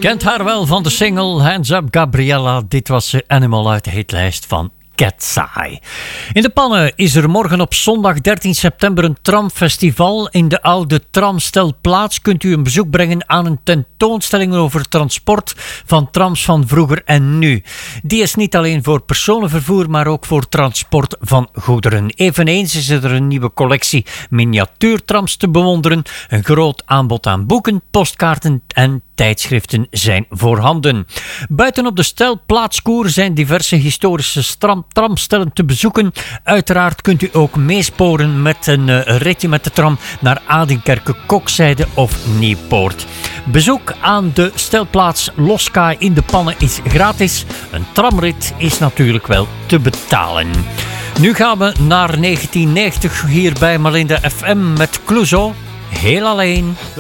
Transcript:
kent haar wel van de single Hands Up Gabriella. Dit was de Animal uit de hitlijst van Cat's Eye. In de pannen is er morgen op zondag 13 september een tramfestival. In de oude Tramstelplaats kunt u een bezoek brengen aan een tentoonstelling over transport van trams van vroeger en nu. Die is niet alleen voor personenvervoer, maar ook voor transport van goederen. Eveneens is er een nieuwe collectie miniatuurtrams te bewonderen. Een groot aanbod aan boeken, postkaarten en tijdschriften zijn voorhanden. Buiten op de Stelplaatskoer zijn diverse historische tramstellen te bezoeken. Uiteraard kunt u ook meesporen met een ritje met de tram naar Adinkerke, Kokzijde of Nieuwpoort. Bezoek aan de Stelplaats Loskaai in de pannen is gratis. Een tramrit is natuurlijk wel te betalen. Nu gaan we naar 1990 hier bij Malinda FM met Clouseau. Heel alleen.